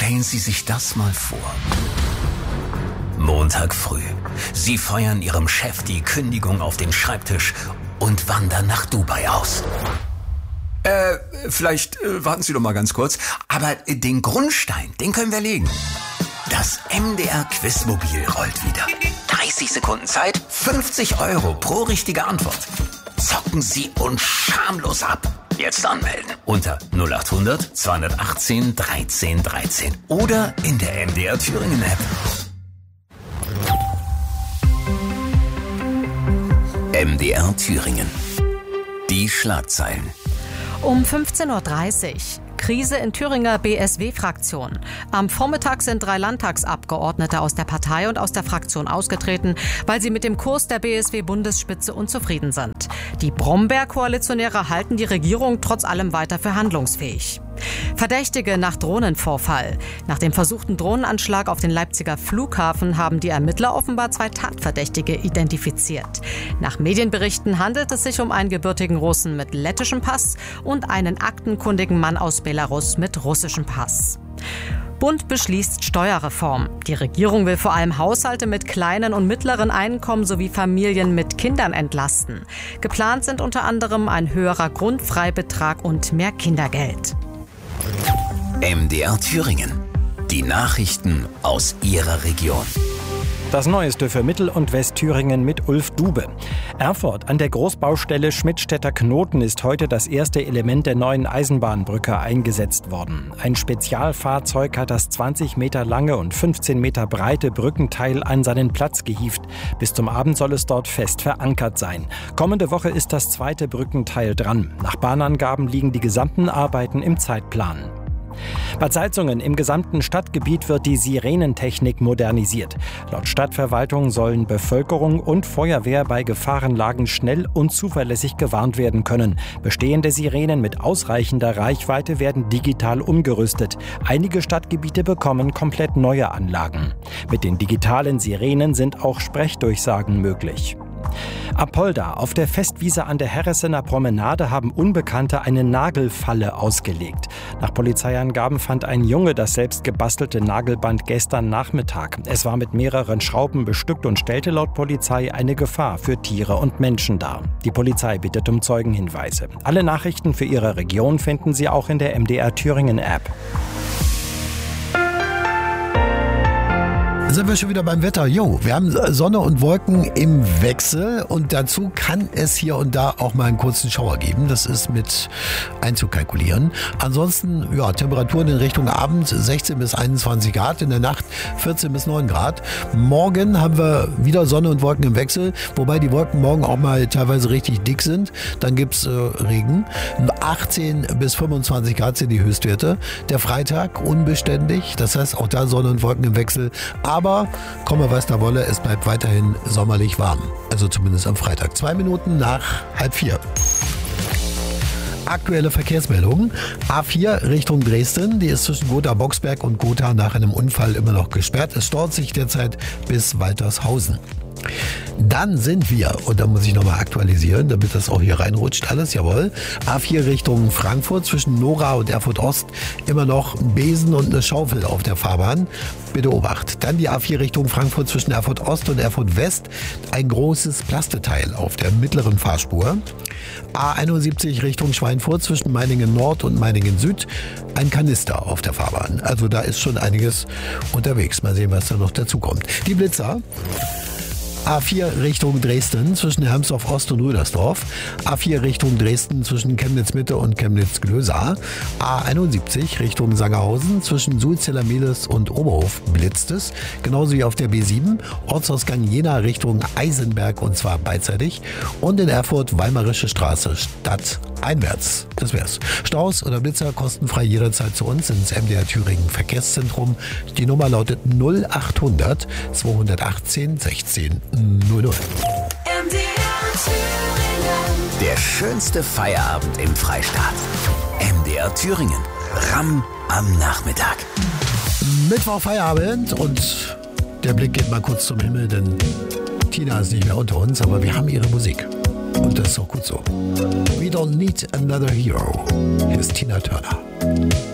Stellen Sie sich das mal vor. Montag früh. Sie feuern Ihrem Chef die Kündigung auf den Schreibtisch und wandern nach Dubai aus. Vielleicht warten Sie doch mal ganz kurz. Aber den Grundstein, den können wir legen. Das MDR Quizmobil rollt wieder. 30 Sekunden Zeit, 50 € pro richtige Antwort. Zocken Sie uns schamlos ab. Jetzt anmelden unter 0800 218 13 13 oder in der MDR Thüringen App. MDR Thüringen. Die Schlagzeilen. Um 15.30 Uhr. Krise in Thüringer BSW-Fraktion. Am Vormittag sind 3 Landtagsabgeordnete aus der Partei und aus der Fraktion ausgetreten, weil sie mit dem Kurs der BSW-Bundesspitze unzufrieden sind. Die Bromberg-Koalitionäre halten die Regierung trotz allem weiter für handlungsfähig. Verdächtige nach Drohnenvorfall. Nach dem versuchten Drohnenanschlag auf den Leipziger Flughafen haben die Ermittler offenbar 2 Tatverdächtige identifiziert. Nach Medienberichten handelt es sich um einen gebürtigen Russen mit lettischem Pass und einen aktenkundigen Mann aus Belarus mit russischem Pass. Bund beschließt Steuerreform. Die Regierung will vor allem Haushalte mit kleinen und mittleren Einkommen sowie Familien mit Kindern entlasten. Geplant sind unter anderem ein höherer Grundfreibetrag und mehr Kindergeld. MDR Thüringen. Die Nachrichten aus Ihrer Region. Das Neueste für Mittel- und Westthüringen mit Ulf Dube. Erfurt an der Großbaustelle Schmidtstädter-Knoten ist heute das erste Element der neuen Eisenbahnbrücke eingesetzt worden. Ein Spezialfahrzeug hat das 20 Meter lange und 15 Meter breite Brückenteil an seinen Platz gehievt. Bis zum Abend soll es dort fest verankert sein. Kommende Woche ist das zweite Brückenteil dran. Nach Bahnangaben liegen die gesamten Arbeiten im Zeitplan. Bad Salzungen im gesamten Stadtgebiet wird die Sirenentechnik modernisiert. Laut Stadtverwaltung sollen Bevölkerung und Feuerwehr bei Gefahrenlagen schnell und zuverlässig gewarnt werden können. Bestehende Sirenen mit ausreichender Reichweite werden digital umgerüstet. Einige Stadtgebiete bekommen komplett neue Anlagen. Mit den digitalen Sirenen sind auch Sprechdurchsagen möglich. Apolda. Auf der Festwiese an der Herressener Promenade haben Unbekannte eine Nagelfalle ausgelegt. Nach Polizeiangaben fand ein Junge das selbst gebastelte Nagelband gestern Nachmittag. Es war mit mehreren Schrauben bestückt und stellte laut Polizei eine Gefahr für Tiere und Menschen dar. Die Polizei bittet um Zeugenhinweise. Alle Nachrichten für Ihre Region finden Sie auch in der MDR Thüringen App. Sind wir schon wieder beim Wetter. Wir haben Sonne und Wolken im Wechsel und dazu kann es hier und da auch mal einen kurzen Schauer geben. Das ist mit einzukalkulieren. Ansonsten, Temperaturen in Richtung Abend 16 bis 21 Grad, in der Nacht 14 bis 9 Grad. Morgen haben wir wieder Sonne und Wolken im Wechsel, wobei die Wolken morgen auch mal teilweise richtig dick sind. Dann gibt's Regen. 18 bis 25 Grad sind die Höchstwerte. Der Freitag unbeständig, das heißt auch da Sonne und Wolken im Wechsel. Aber komme was da wolle, es bleibt weiterhin sommerlich warm. Also zumindest am Freitag. 2 Minuten nach 3:30. Aktuelle Verkehrsmeldungen. A4 Richtung Dresden. Die ist zwischen Gotha-Boxberg und Gotha nach einem Unfall immer noch gesperrt. Es staut sich derzeit bis Waltershausen. Dann sind wir, und da muss ich nochmal aktualisieren, damit das auch hier reinrutscht, alles, jawohl. A4 Richtung Frankfurt zwischen Nora und Erfurt Ost immer noch ein Besen und eine Schaufel auf der Fahrbahn. Bitte Obacht. Dann die A4 Richtung Frankfurt zwischen Erfurt Ost und Erfurt West. Ein großes Plasteteil auf der mittleren Fahrspur. A71 Richtung Schweinfurt zwischen Meiningen Nord und Meiningen Süd. Ein Kanister auf der Fahrbahn. Also da ist schon einiges unterwegs. Mal sehen, was da noch dazu kommt. Die Blitzer. A4 Richtung Dresden zwischen Hermsdorf Ost und Rüdersdorf. A4 Richtung Dresden zwischen Chemnitz Mitte und Chemnitz Glösa. A71 Richtung Sangerhausen zwischen Sulzeller-Mehlis und Oberhof blitzt es. Genauso wie auf der B7. Ortsausgang Jena Richtung Eisenberg und zwar beidseitig. Und in Erfurt Weimarische Straße stadteinwärts. Das wär's. Staus oder Blitzer kostenfrei jederzeit zu uns ins MDR Thüringen Verkehrszentrum. Die Nummer lautet 0800 218 16 00. Der schönste Feierabend im Freistaat. MDR Thüringen. Ramm am Nachmittag. Mittwoch Feierabend und der Blick geht mal kurz zum Himmel, denn Tina ist nicht mehr unter uns, aber wir haben ihre Musik. Und das ist auch gut so. We don't need another hero. Hier ist Tina Turner.